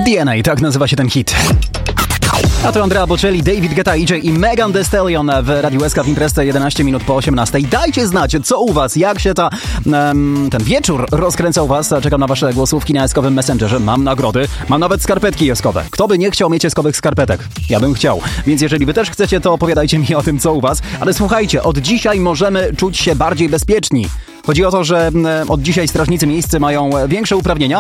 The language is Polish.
DNA, tak nazywa się ten hit. A to Andrea Bocelli, David Guetta, EJ i Megan Thee Stallion w Radiu SK w imprezce 11 minut po 18. Dajcie znać, co u was, jak się ten wieczór rozkręca u was. Czekam na wasze głosówki na eskowym Messengerze. Mam nagrody, mam nawet skarpetki eskowe. Kto by nie chciał mieć eskowych skarpetek? Ja bym chciał. Więc jeżeli wy też chcecie, to opowiadajcie mi o tym, co u was. Ale słuchajcie, od dzisiaj możemy czuć się bardziej bezpieczni. Chodzi o to, że od dzisiaj strażnicy miejscy mają większe uprawnienia